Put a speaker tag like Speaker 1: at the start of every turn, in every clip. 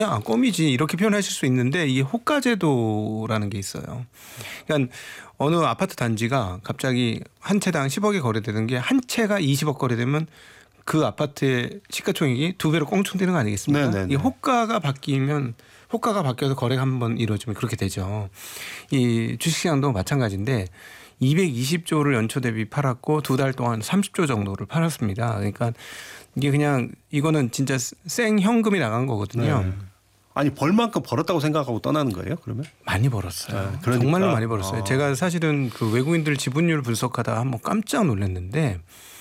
Speaker 1: 껌이지 이렇게 표현하실 수 있는데 이게 호가제도라는 게 있어요. 그러니까 어느 아파트 단지가 갑자기 한 채당 10억에 거래되는 게 한 채가 20억 거래되면 그 아파트의 시가총액이 2배로 껑충 뛰는 거 아니겠습니까?
Speaker 2: 네네네.
Speaker 1: 이 호가가 바뀌면 호가가 바뀌어서 거래가 한번 이루어지면 그렇게 되죠. 이 주식시장도 마찬가지인데 220조를 연초 대비 팔았고 2달 동안 30조 정도를 팔았습니다. 그러니까 이게 그냥 이거는 진짜 생 현금이 나간 거거든요.
Speaker 2: 네. 아니 벌만큼 벌었다고 생각하고 떠나는 거예요? 그러면?
Speaker 1: 많이 벌었어요.
Speaker 2: 네, 그러니까.
Speaker 1: 정말로 많이 벌었어요. 제가 사실은 그 외국인들 지분율 분석하다가 한번 깜짝 놀랐는데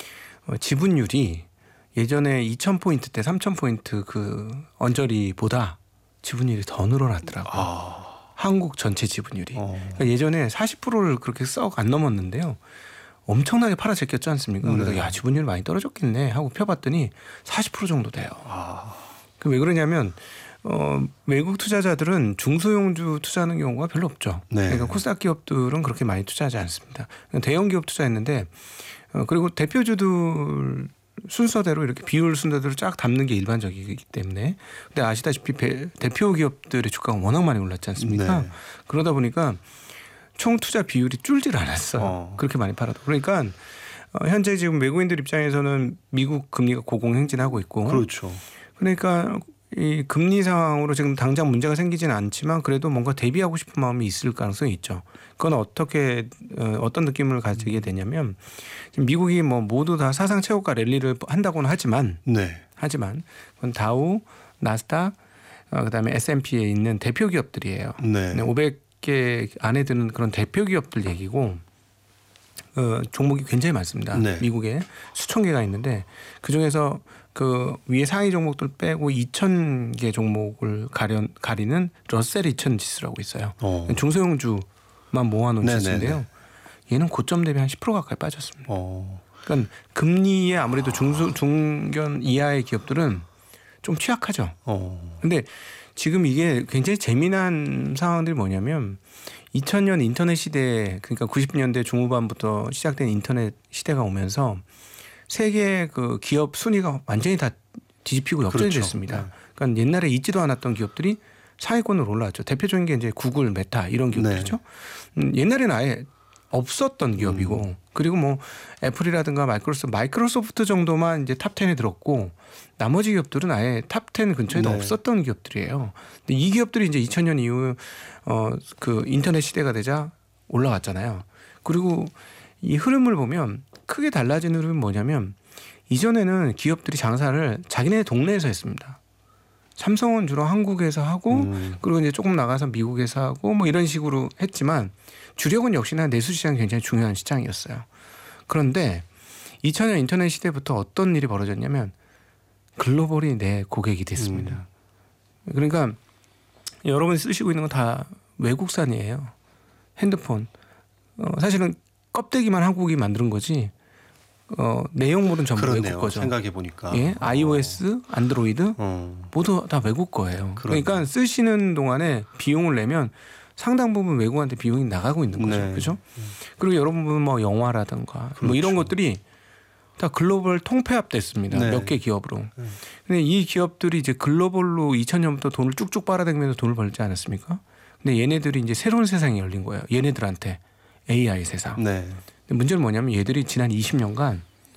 Speaker 1: 지분율이 예전에 2,000포인트 때 3,000포인트 그 언저리보다 지분율이 더 늘어났더라고요. 한국 전체 지분율이. 그러니까 예전에 40%를 그렇게 썩 안 넘었는데요. 엄청나게 팔아제꼈지 않습니까? 그래서 야 지분율 많이 떨어졌겠네 하고 펴봤더니 40% 정도 돼요. 왜 그러냐면 외국 투자자들은 중소형주 투자하는 경우가 별로 없죠.
Speaker 2: 네.
Speaker 1: 그러니까 코스닥 기업들은 그렇게 많이 투자하지 않습니다. 대형 기업 투자했는데 그리고 대표주들 순서대로 이렇게 비율 순서대로 쫙 담는 게 일반적이기 때문에 근데 아시다시피 대표 기업들의 주가가 워낙 많이 올랐지 않습니까?
Speaker 2: 네.
Speaker 1: 그러다 보니까 총 투자 비율이 줄질 않았어요. 그렇게 많이 팔아도. 그러니까 현재 지금 외국인들 입장에서는 미국 금리가 고공행진하고 있고
Speaker 2: 그렇죠.
Speaker 1: 그러니까 이 금리 상황으로 지금 당장 문제가 생기지는 않지만 그래도 뭔가 대비하고 싶은 마음이 있을 가능성이 있죠. 그건 어떻게 어떤 느낌을 가지게 되냐면 지금 미국이 뭐 모두 다 사상 최고가 랠리를 한다고는 하지만 그건 다우, 나스닥, 그다음에 S&P에 있는 대표 기업들이에요.
Speaker 2: 네.
Speaker 1: 500개 안에 드는 그런 대표 기업들 얘기고 종목이 굉장히 많습니다.
Speaker 2: 네.
Speaker 1: 미국에 수천 개가 있는데 그 중에서 그 위에 상위 종목들 빼고 2,000개 종목을 가리는 러셀 2000 지수라고 있어요. 중소형주만 모아놓은 지수인데요. 얘는 고점 대비 한 10% 가까이 빠졌습니다. 그러니까 금리에 아무래도 중견 이하의 기업들은 좀 취약하죠. 근데 지금 이게 굉장히 재미난 상황들이 뭐냐면 2000년 인터넷 시대 그러니까 90년대 중후반부터 시작된 인터넷 시대가 오면서 세계 그 기업 순위가 완전히 다 뒤집히고 역전이 됐습니다. 그러니까 옛날에 있지도 않았던 기업들이 상위권으로 올라왔죠. 대표적인 게 이제 구글, 메타 이런 기업들이죠. 옛날에는 아예 없었던 기업이고 그리고 뭐 애플이라든가 마이크로소프트 정도만 이제 탑 10에 들었고 나머지 기업들은 아예 탑 10 근처에도 없었던 기업들이에요. 근데 이 기업들이 이제 2000년 이후 그 인터넷 시대가 되자 올라왔잖아요. 그리고 이 흐름을 보면 크게 달라진 흐름은 뭐냐면 이전에는 기업들이 장사를 자기네 동네에서 했습니다. 삼성은 주로 한국에서 하고 그리고 이제 조금 나가서 미국에서 하고 뭐 이런 식으로 했지만 주력은 역시나 내수 시장이 굉장히 중요한 시장이었어요. 그런데 2000년 인터넷 시대부터 어떤 일이 벌어졌냐면 글로벌이 내 고객이 됐습니다. 그러니까 여러분이 쓰시고 있는 건 다 외국산이에요. 핸드폰. 사실은 껍데기만 한국이 만드는 거지 내용물은 전부 외국 거죠.
Speaker 2: 생각해 보니까.
Speaker 1: 예, iOS, 안드로이드 모두 다 외국 거예요. 그러니까 쓰시는 동안에 비용을 내면 상당 부분 외국한테 비용이 나가고 있는 거죠. 그렇죠? 그리고 여러분 보면 뭐 영화라든가 뭐 이런 것들이 다 글로벌 통폐합됐습니다. 몇 개 기업으로. 근데 이 기업들이 이제 글로벌로 2000년부터 돈을 쭉쭉 빨아들이면서 돈을 벌지 않았습니까? 근데 얘네들이 이제 새로운 세상이 열린 거예요. 얘네들한테 AI 세상. 근데 문제는 뭐냐면 얘들이 지난 20년간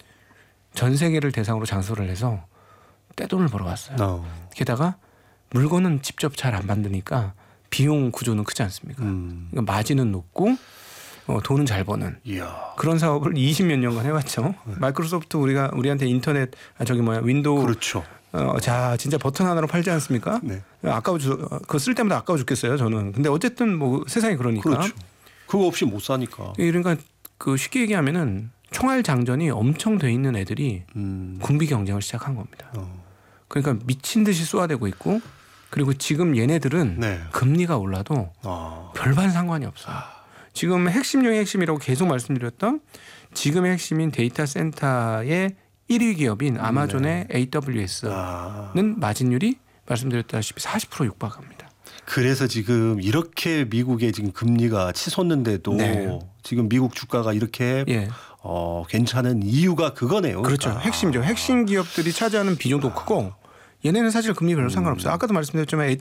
Speaker 1: 전 세계를 대상으로 장소를 해서 떼돈을 벌어왔어요. 게다가 물건은 직접 잘 안 만드니까 비용 구조는 크지 않습니까? 그러니까 마진은 높고 돈은 잘 버는 그런 사업을 20몇 년간 해왔죠. 마이크로소프트 우리한테 인터넷 윈도우 자 진짜 버튼 하나로 팔지 않습니까? 아까워 그거 쓸 때마다 아까워 죽겠어요. 저는. 근데 어쨌든 뭐 세상이 그러니까.
Speaker 2: 그거 없이 못 사니까.
Speaker 1: 그러니까 그 쉽게 얘기하면은 총알 장전이 엄청 돼 있는 애들이 군비 경쟁을 시작한 겁니다. 그러니까 미친 듯이 쏘아대고 있고 그리고 지금 얘네들은 금리가 올라도 별반 상관이 없어요. 지금 핵심 중의 핵심이라고 계속 말씀드렸던 지금의 핵심인 데이터 센터의 1위 기업인 아마존의 AWS는 마진율이 말씀드렸다시피 40% 육박합니다.
Speaker 2: 그래서 지금 이렇게 미국의 지금 금리가 치솟는데도 지금 미국 주가가 이렇게 괜찮은 이유가 그거네요.
Speaker 1: 그렇죠. 핵심이죠. 핵심 기업들이 차지하는 비중도 크고 얘네는 사실 금리 별로 상관없어요. 아까도 말씀드렸지만